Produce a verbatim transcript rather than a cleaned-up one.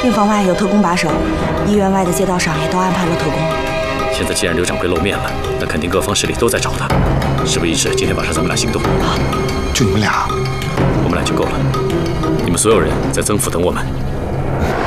病房外有特工把守，医院外的街道上也都安排了特工。 现在既然刘掌柜露面了，那肯定各方势力都在找他。事不宜迟，今天晚上咱们俩行动。 好， 就你们俩， 我们俩就够了。你们所有人在曾府等我们。